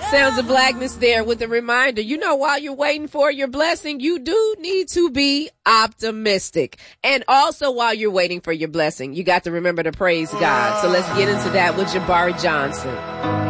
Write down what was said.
Sounds of Blackness there with a reminder. You know, while you're waiting for your blessing, you do need to be optimistic. And also while you're waiting for your blessing, you got to remember to praise God. So let's get into that with Jabari Johnson.